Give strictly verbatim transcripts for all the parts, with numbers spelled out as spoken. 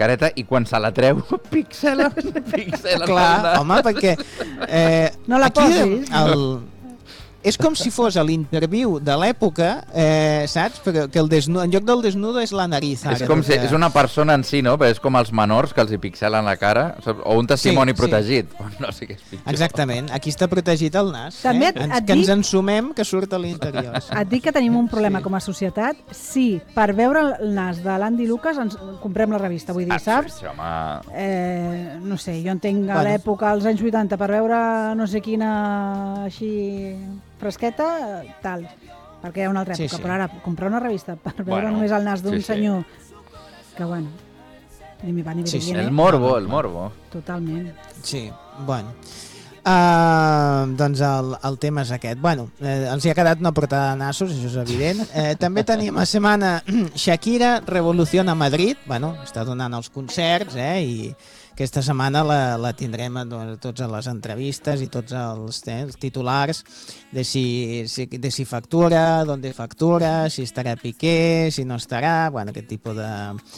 mascareta i quan se la treu, pixela, pixela. Clar, home, perquè... Eh, no la aquí posis. El, és com si fos a l'interviu de l'època, eh, saps? Però que el desnudo, en lloc del desnudo és la nariz. Ara, és com si, que... és una persona en si, no? Però és com els menors que els hi pixelen la cara, o un testimoni sí, protegit. Sí. No sé què és pitjor. Exactament, aquí està protegit el nas. També eh? et, ens, et que dic... ens ensumem que surt a l'interior. Et dic que tenim un problema sí. com a societat si per veure el nas de l'Andy Lucas ens comprem la revista, vull dir, ah, saps? Sí, home... Eh, no sé, jo entenc a bueno. l'època, als anys vuitanta, per veure no sé quina així fresqueta, tal, perquè hi ha una altra època, sí, sí. però ara comprar una revista per veure bueno, només el nas d'un sí, sí. senyor que, bueno, ni mi va ni sí, sí, sí. El morbo, el morbo. Totalment. Sí, bueno. Uh, doncs el, el tema és aquest. Bueno, eh, els hi ha quedat una portada de nassos, això és evident. Eh, també tenim a setmana Shakira revoluciona Madrid. Bueno, està donant els concerts, eh, i aquesta setmana la, la tindrem a totes les entrevistes i tots els, eh, els titulars de si, si, de si factura, d'on factura, si estarà Piqué, si no estarà, bueno, aquest tipus de...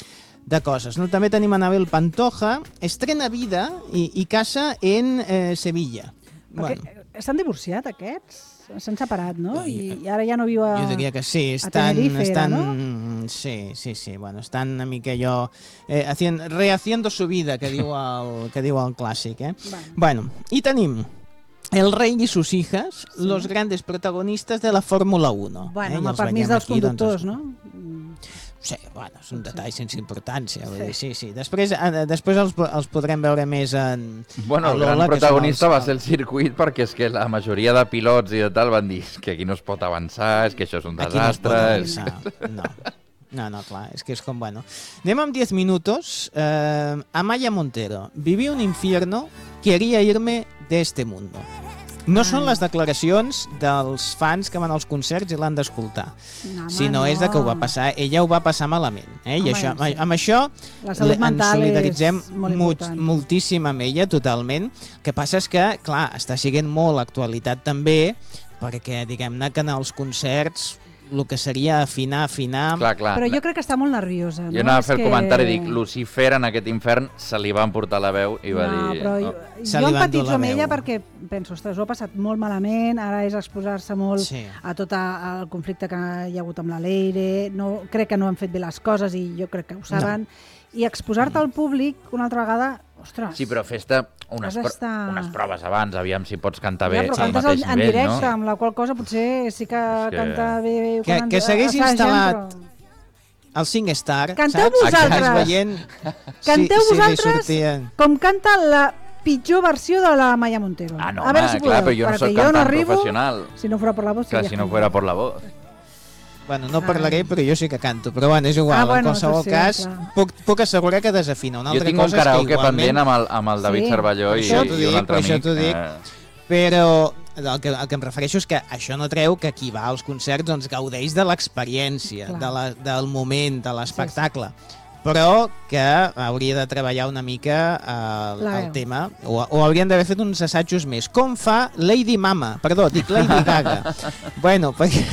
de coses. No? També tenim Anabel Pantoja, estrena vida i, i casa en eh, Sevilla. Perquè Bueno. s'han divorciat aquests? S'han separat, no? I, I ara ja no viu a Jo diria que sí, a estan... Tenerife, estan era, no? Sí, sí, sí, bueno, estan una mica allò... Eh, haciendo, rehaciendo su vida, que diu el, que diu el clàssic, eh? Bueno. Bueno, i tenim El rei i sus hijas, sí. Los grandes protagonistes de la Fórmula uno. Bueno, eh? amb I el els permís veiem dels aquí, conductors, doncs, no? Sí, bueno, és un detall sense importància. Vull Sí. dir, sí, sí. Després, eh, després els, els podrem veure més en... Bueno, el gran protagonista va ser el circuit, perquè és que la majoria de pilots i de tal van dir que aquí no es pot avançar, és que això és un Aquí no es pot desastre... avançar, no. No, no, clar, és que és com, bueno... Anem amb diez minutos. Eh, Amaya Montero. Viví un infierno, quería irme de este mundo. No són les declaracions dels fans que van als concerts i l'han d'escoltar, No, home, sinó no. és de que ho va passar, ella ho va passar malament, eh? Home, I això, sí. amb això La salut ens mental solidaritzem és molt mut, important. moltíssim amb ella, totalment. El que passa és que, clar, està siguent molt actualitat també, perquè diguem-ne que en els concerts el que seria afinar, afinar... Clar, clar. Però jo crec que està molt nerviosa. Jo no? anava a És fer el que... comentari, dic, Lucifer en aquest infern se li va emportar la veu i va no, dir... però no. jo, Se jo li va endur empatitzo la amb ella veu. perquè penso, ostres, ho ha passat molt malament, ara és exposar-se molt Sí. a tot a- el conflicte que hi ha hagut amb la Leire, no, crec que no han fet bé les coses i jo crec que ho saben, i exposar-te al públic una altra vegada, ostres... Sí, però fes-te unes, Has d'estar- pro unes proves abans, aviam si pots cantar bé ja, però al cantes mateix en, en nivell, directe, no? amb la qual cosa potser sí que, que- canta bé... Que- quan que s'hagués assagen, instal·lat però- El cinc star, Canteu saps? vosaltres. Estàs veient... Canteu si, si li vosaltres sortien... com canta la pitjor versió de la Maya Montero. Ah, no, a veure home, si clar, podeu, però jo no perquè soc jo no cantant arribo, professional. si no fora per la voz... Clar, seria si no genial. fuera por la voz. Bueno, no parlaré, però jo sí que canto. Però bueno, és igual, Ah, bueno, en qualsevol això sí, cas, clar. puc, puc assegurar que desafina. Una Jo altra tinc un cosa és que karaoke igualment... pendent amb el, amb el David Sí, Cervelló per i, això t'ho i dic, un altre per això amic. t'ho dic. Eh, Però el que, el que em refereixo és que això no treu que qui va als concerts doncs, gaudeix de l'experiència, Clar. de la, del moment, de l'espectacle. Però que hauria de treballar una mica eh, La el veu. tema, o, o haurien d'haver fet uns assajos més. Com fa Lady Mama? Perdó, dic Lady Gaga. Bueno, perquè,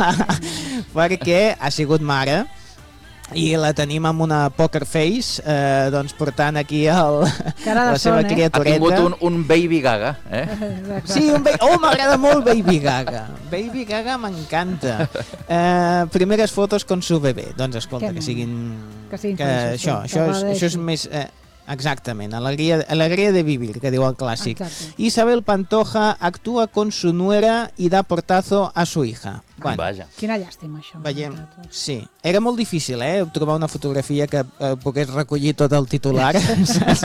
perquè ha sigut mare i la tenim amb una poker face, eh, doncs portant aquí el, Cara de la seva son, eh? ha criatureta. tingut un, un baby gaga, eh? Exacte. Sí, un ba... oh, m'agrada molt Baby Gaga. Baby Gaga m'encanta. Eh, primeres fotos con su bebé. Doncs escolta, Que que no. siguin... Que siguin que feliços, això, sí, això, que és, això és agradeixi. més... Eh, exactament, alegria, alegria de vivir, que diu el clàssic. Exacte. Isabel Pantoja actúa con su nuera y da portazo a su hija. Bueno, Vaja. Quina llàstima, això. veiem... Sí, era molt difícil, eh?, trobar una fotografia que eh, pogués recollir tot el titular. Saps?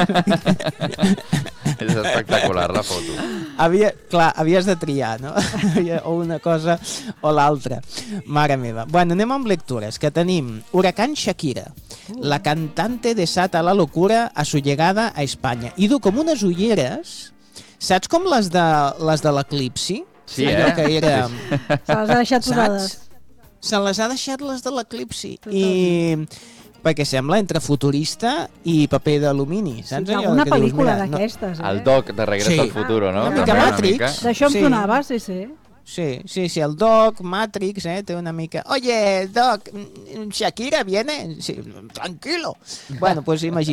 És espectacular, la foto. Havia, clar, havies de triar, no? O una cosa o l'altra. Mare meva. Bueno, anem amb lectures, que tenim Huracán Shakira. La cantante desata la locura a su llegada a España. I du com unes ulleres, saps com les de, les de l'Eclipsi? Sí, Allò eh? que era... Se les ha deixat posades. Saps? Se les ha deixat les de l'Eclipsi. I... perquè sembla entre futurista i paper d'alumini. Sí, Saps allò alguna que dius, pel·lícula mira, no- d'aquestes, eh? El Doc de Regreso Sí. al Futuro, no? Ah, Una mica També Matrix. D'això em Sí. sonava, sí, sí. Sí, sí, sí, el Doc, Matrix, eh, té una mica... Oye, Doc, Shakira viene? Sí, tranquilo. Bueno, pues imagina.